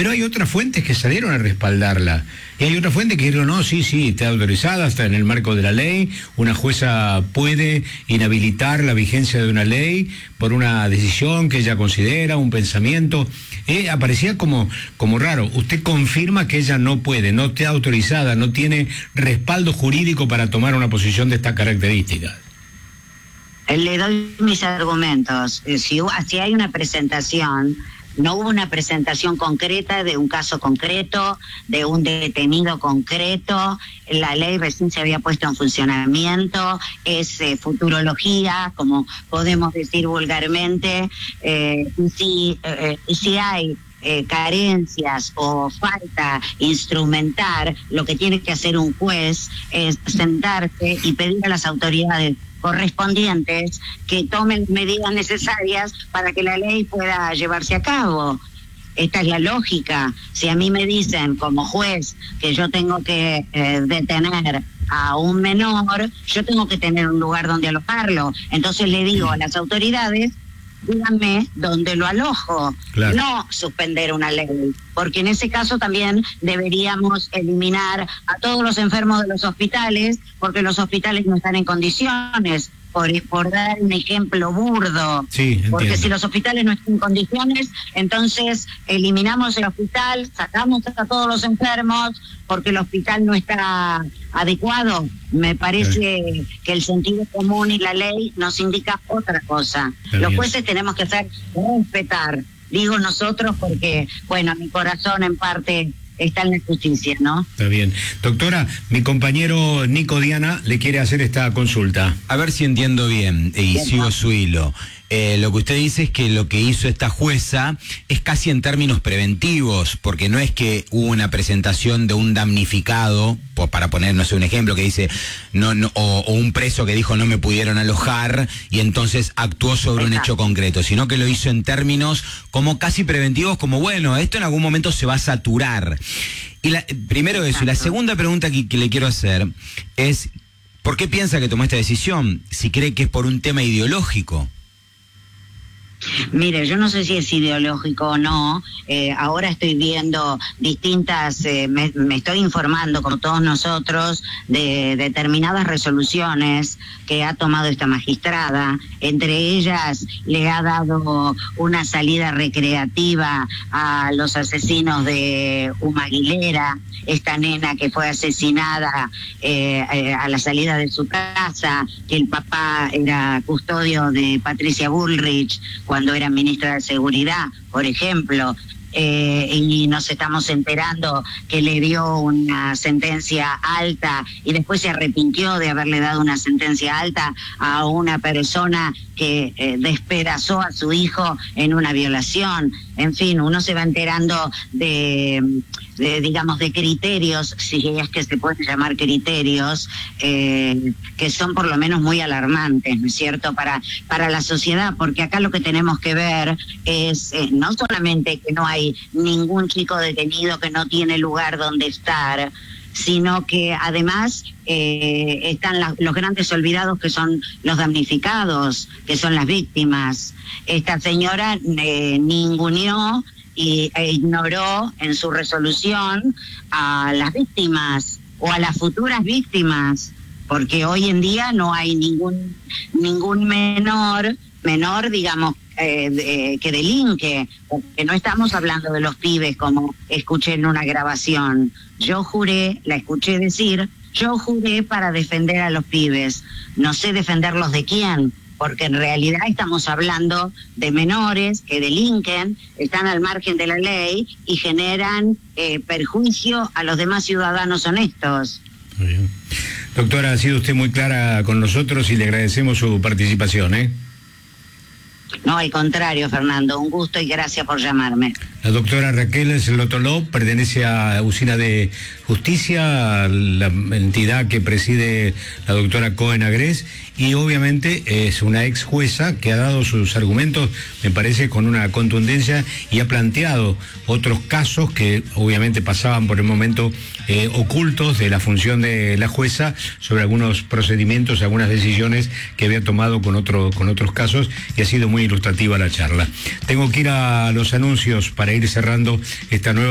pero hay otras fuentes que salieron a respaldarla. Y hay otra fuente que dijeron, no, sí, está autorizada, está en el marco de la ley, una jueza puede inhabilitar la vigencia de una ley por una decisión que ella considera, un pensamiento. Aparecía como raro. Usted confirma que ella no puede, no está autorizada, no tiene respaldo jurídico para tomar una posición de estas características. Le doy mis argumentos. Si hay una presentación, no hubo una presentación concreta de un caso concreto, de un detenido concreto, la ley recién se había puesto en funcionamiento, es futurología, como podemos decir vulgarmente, y si hay carencias o falta instrumentar, lo que tiene que hacer un juez es sentarse y pedir a las autoridades correspondientes que tomen medidas necesarias para que la ley pueda llevarse a cabo. Esta es la lógica. Si a mí me dicen como juez que yo tengo que detener a un menor, yo tengo que tener un lugar donde alojarlo. Entonces le digo a las autoridades, díganme dónde lo alojo, claro. No suspender una ley, porque en ese caso también deberíamos eliminar a todos los enfermos de los hospitales, porque los hospitales no están en condiciones, por dar un ejemplo burdo, sí, porque si los hospitales no están en condiciones, entonces eliminamos el hospital, sacamos a todos los enfermos, porque el hospital no está adecuado. Me parece que el sentido común y la ley nos indica otra cosa. Los jueces tenemos que hacer respetar, digo nosotros porque, bueno, mi corazón en parte está en la justicia, ¿no? Está bien. Doctora, mi compañero Nico Diana le quiere hacer esta consulta. A ver si entiendo bien y sigo su hilo. Lo que usted dice es que lo que hizo esta jueza es casi en términos preventivos, porque no es que hubo una presentación de un damnificado, para poner, no sé, un ejemplo que dice, o un preso que dijo no me pudieron alojar y entonces actuó sobre un hecho concreto, sino que lo hizo en términos como casi preventivos, como bueno, esto en algún momento se va a saturar. Y primero eso, y la segunda pregunta que le quiero hacer es, ¿por qué piensa que tomó esta decisión? Si cree que es por un tema ideológico. Mire, yo no sé si es ideológico o no, ahora estoy viendo distintas, me estoy informando como todos nosotros de determinadas resoluciones que ha tomado esta magistrada, entre ellas le ha dado una salida recreativa a los asesinos de Uma Aguilera, esta nena que fue asesinada a la salida de su casa, que el papá era custodio de Patricia Bullrich cuando era ministra de Seguridad, por ejemplo, y nos estamos enterando que le dio una sentencia alta y después se arrepintió de haberle dado una sentencia alta a una persona que despedazó a su hijo en una violación. En fin, uno se va enterando digamos, de criterios, si es que se puede llamar criterios, que son por lo menos muy alarmantes, ¿no es cierto?, para la sociedad, porque acá lo que tenemos que ver es no solamente que no hay ningún chico detenido que no tiene lugar donde estar, sino que además están los grandes olvidados, que son los damnificados, que son las víctimas. Esta señora ninguneó e ignoró en su resolución a las víctimas o a las futuras víctimas, porque hoy en día no hay ningún menor, digamos, que delinque, porque no estamos hablando de los pibes como escuché en una grabación. La escuché decir, yo juré para defender a los pibes, no sé defenderlos de quién, porque en realidad estamos hablando de menores que delinquen, están al margen de la ley y generan perjuicio a los demás ciudadanos honestos. Muy bien. Doctora, ha sido usted muy clara con nosotros y le agradecemos su participación, ¿eh? No, al contrario, Fernando, un gusto y gracias por llamarme. La doctora Raquel Slotolov pertenece a Usina de Justicia, la entidad que preside la doctora Cohen Agrés, y obviamente es una ex jueza que ha dado sus argumentos, me parece, con una contundencia, y ha planteado otros casos que obviamente pasaban por el momento ocultos de la función de la jueza sobre algunos procedimientos, algunas decisiones que había tomado con otros casos, y ha sido muy ilustrativa la charla. Tengo que ir a los anuncios para ir cerrando esta nueva